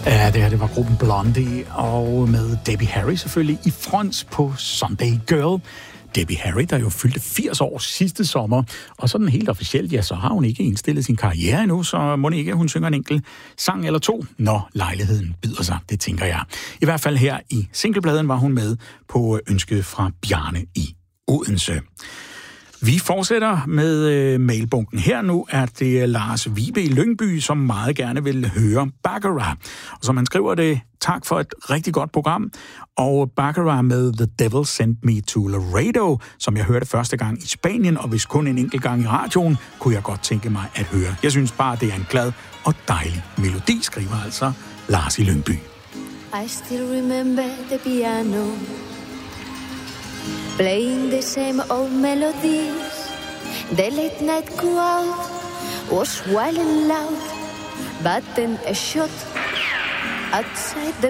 Ja, det var gruppen Blondie, og med Debbie Harry selvfølgelig i front på Sunday Girl. Debbie Harry, der jo fyldte 80 år sidste sommer, og sådan helt officielt, ja, så har hun ikke indstillet sin karriere endnu, så må ikke, hun synger en enkelt sang eller to, når lejligheden byder sig, det tænker jeg. I hvert fald her i singlepladen var hun med på ønsket fra Bjarne i Odense. Vi fortsætter med mailbunken. Her nu er det Lars Vibe i Lyngby, som meget gerne vil høre Baccarat. Og som han skriver det, tak for et rigtig godt program. Og Baccarat med The Devil Sent Me to Laredo, som jeg hørte første gang i Spanien, og hvis kun en enkelt gang i radioen, kunne jeg godt tænke mig at høre. Jeg synes bare, det er en glad og dejlig melodi, skriver altså Lars i Lyngby. I still remember the piano playing the same old melodies. The late night crowd was wild and loud, but then a shot outside the